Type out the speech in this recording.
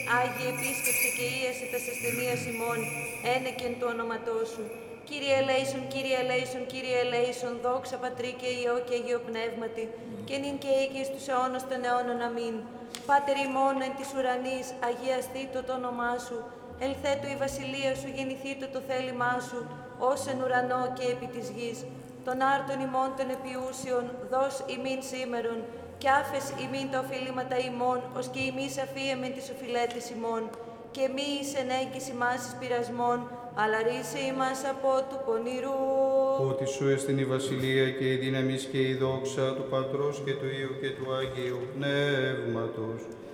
Άγιε επίσκεψε και ίασε τας ασθενείας ημών, ένεκεν του ονόματός σου. Κύριε ελέησον, Κύριε ελέησον, Κύριε ελέησον, δόξα Πατρί και Υιό και Αγίο Πνεύματι, και νυν και οίκη εις τους αιώνας των αιώνων. Αμήν. Πάτερ ημών εν της ουρανής, αγιαστήτω το όνομά σου, ελθέτω η βασιλεία σου, γεννηθήτω το θέλημά σου, ως εν ουρανό και επί της γης. Τον άρτον ημών των επιούσιων, δώσ' ημίν σήμερον, και άφες ημίν τα οφειλήματα ημών, ως και ημείς αφίεμεν τις οφειλέτες ημών. Και μη εις ενέγκης ημάς εις πειρασμών, αλλά ρίσε ημάς από του πονηρού. Ότι σου εστιν η βασιλεία και η δύναμις και η δόξα του Πατρός και του Υιού και του Αγίου Πνεύματος.